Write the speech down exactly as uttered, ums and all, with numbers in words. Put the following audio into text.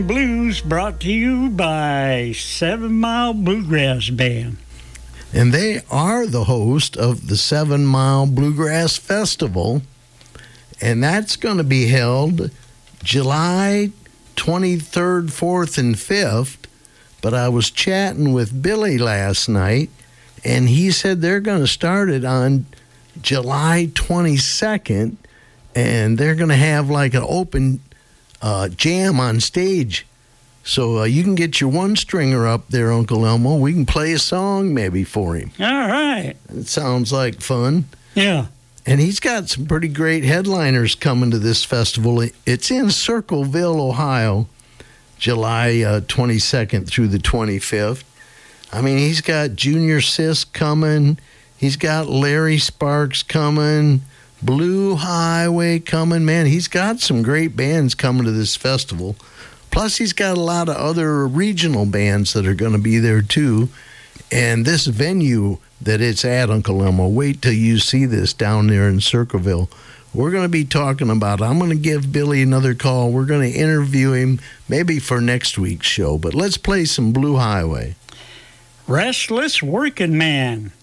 Blues brought to you by Seven Mile Bluegrass Band. And they are the host of the Seven Mile Bluegrass Festival. And that's going to be held July twenty-third, fourth, and fifth. But I was chatting with Billy last night, and he said they're going to start it on July twenty-second, and they're going to have like an open uh, jam on stage. So uh, you can get your one-stringer up there, Uncle Elmo. We can play a song maybe for him. All right. It sounds like fun. Yeah. And he's got some pretty great headliners coming to this festival. It's in Circleville, Ohio, July uh, twenty-second through the twenty-fifth. I mean, he's got Junior Sisk coming. He's got Larry Sparks coming. Blue Highway coming. Man, he's got some great bands coming to this festival. Plus, he's got a lot of other regional bands that are going to be there, too. And this venue that it's at, Uncle Elmo, wait till you see this down there in Circleville. We're going to be talking about it. I'm going to give Billy another call. We're going to interview him maybe for next week's show. But let's play some Blue Highway. Restless Working Man.